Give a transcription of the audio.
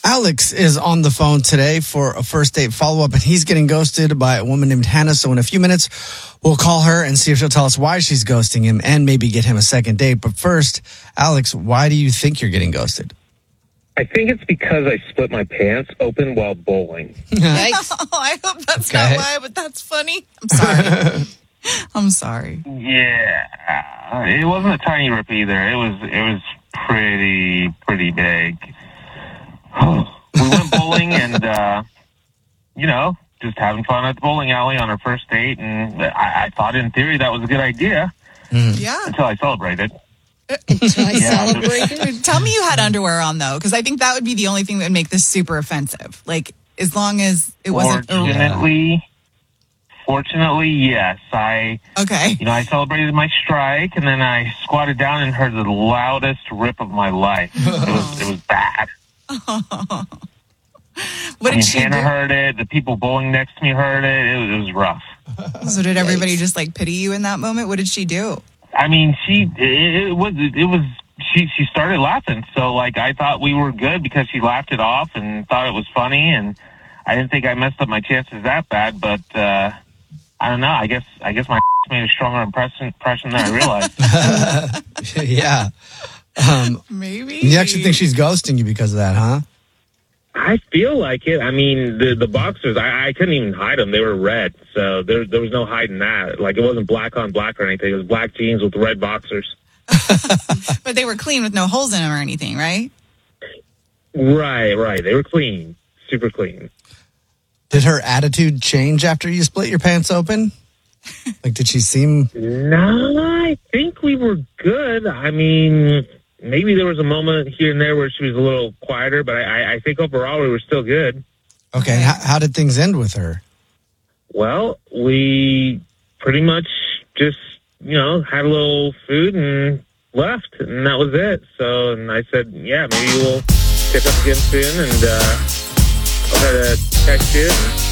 Alex is on the phone today for a first date follow-up, and he's getting ghosted by a woman named Hannah. So in a few minutes, we'll call her and see if she'll tell us why she's ghosting him and maybe get him a second date. But first, Alex, why do you think you're getting ghosted? I think it's because I split my pants open while bowling. Yikes. Oh, I hope that's Okay. not why, but that's funny. I'm sorry. I'm sorry. Yeah, it wasn't a tiny rip either. It was pretty big. We went bowling and, just having fun at the bowling alley on our first date. And I thought in theory that was a good idea Yeah. until I celebrated. Until I Yeah. celebrated. Tell me you had underwear on, though, because I think that would be the only thing that would make this super offensive. Like, as long as it wasn't... Fortunately, yes. Okay. I celebrated my strike, and then I squatted down and heard the loudest rip of my life. It was bad. What did she Hannah do? heard it. The people bowling next to me heard it. It was rough. So did everybody just, pity you in that moment? What did she do? I mean, she started laughing. So, I thought we were good because she laughed it off and thought it was funny. And I didn't think I messed up my chances that bad. But I don't know. I guess my made a stronger impression than I realized. Yeah. Maybe. You actually think she's ghosting you because of that, huh? I feel like it. I mean, the boxers, I couldn't even hide them. They were red. So there was no hiding that. It wasn't black on black or anything. It was black jeans with red boxers. But they were clean with no holes in them or anything, right? Right. They were clean. Super clean. Did her attitude change after you split your pants open? Did she seem... No, I think we were good. I mean, maybe there was a moment here and there where she was a little quieter, but I think overall we were still good. Okay, how did things end with her? Well, we pretty much just, had a little food and left, and that was it. So, and I said, yeah, maybe we'll pick up again soon, and I'll try to text you.